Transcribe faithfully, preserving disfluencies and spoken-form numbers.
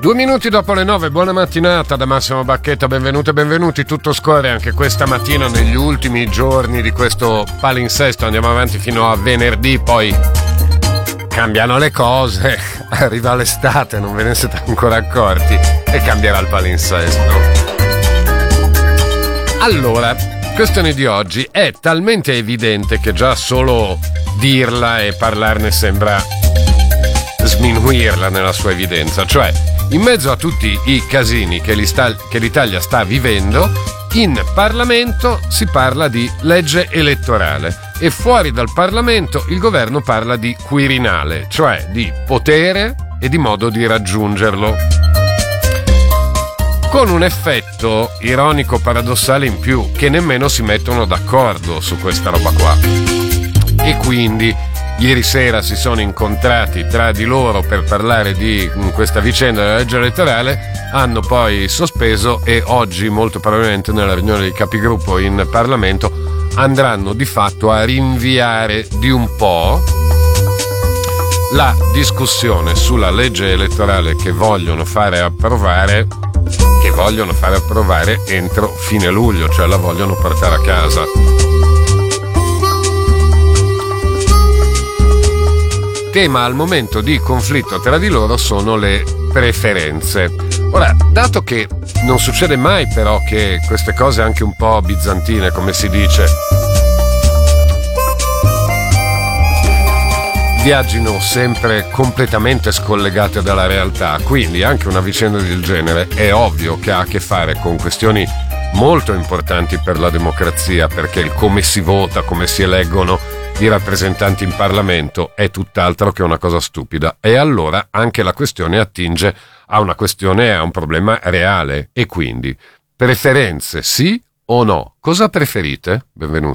Due minuti dopo le nove, buona mattinata da Massimo Bacchetta, benvenuti e benvenuti. Tutto scorre anche questa mattina negli ultimi giorni di questo palinsesto. Andiamo avanti fino a venerdì, poi cambiano le cose, arriva l'estate, non ve ne siete ancora accorti e cambierà il palinsesto. Allora, questione di oggi è talmente evidente che già solo dirla e parlarne sembra sminuirla nella sua evidenza, cioè in mezzo a tutti i casini che, che l'Italia sta vivendo, in Parlamento si parla di legge elettorale e fuori dal Parlamento il governo parla di Quirinale, cioè di potere e di modo di raggiungerlo, con un effetto ironico paradossale in più, che nemmeno si mettono d'accordo su questa roba qua. E quindi ieri sera si sono incontrati tra di loro per parlare di questa vicenda della legge elettorale, hanno poi sospeso e oggi molto probabilmente nella riunione dei capigruppo in Parlamento andranno di fatto a rinviare di un po' la discussione sulla legge elettorale che vogliono fare approvare che vogliono fare approvare entro fine luglio, cioè la vogliono portare a casa. Tema al momento di conflitto tra di loro sono le preferenze. Ora, dato che non succede mai però che queste cose anche un po' bizantine, come si dice, viaggino sempre completamente scollegate dalla realtà, quindi anche una vicenda del genere è ovvio che ha a che fare con questioni molto importanti per la democrazia, perché il come si vota, come si eleggono i rappresentanti in Parlamento è tutt'altro che una cosa stupida, e allora anche la questione attinge a una questione, a un problema reale. E quindi preferenze sì o no? Cosa preferite? Benvenuti.